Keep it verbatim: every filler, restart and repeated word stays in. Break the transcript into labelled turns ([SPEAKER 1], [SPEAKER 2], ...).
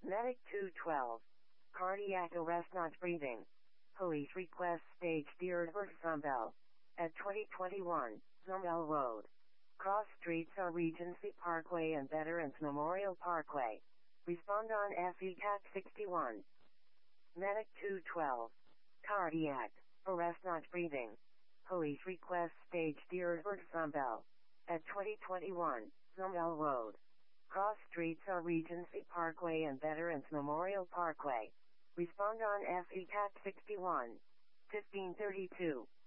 [SPEAKER 1] Medic two twelve. Cardiac arrest not breathing. Police request stage steered for Sunbelt. At twenty twenty-one, Zumel Road. Cross streets are Regency Parkway and Veterans Memorial Parkway. Respond on F E C A T sixty-one. Medic two twelve. Cardiac arrest not breathing. Police request stage steered for Sunbelt. At twenty twenty-one, Zumel Road. Cross streets are Regency Parkway and Veterans Memorial Parkway. Respond on F E C A T sixty-one. fifteen thirty-two.